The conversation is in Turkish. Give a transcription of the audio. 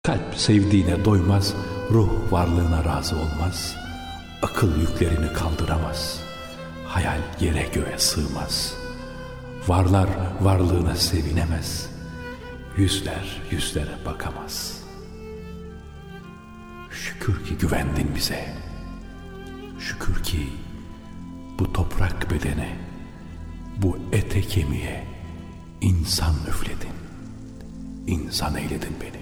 Kalp sevdiğine doymaz, ruh varlığına razı olmaz. Akıl yüklerini kaldıramaz, hayal yere göğe sığmaz. Varlar varlığına sevinemez, yüzler yüzlere bakamaz. Şükür ki güvendin bize, şükür ki bu toprak bedene, bu ete kemiğe insan üfledin, insan eyledin beni.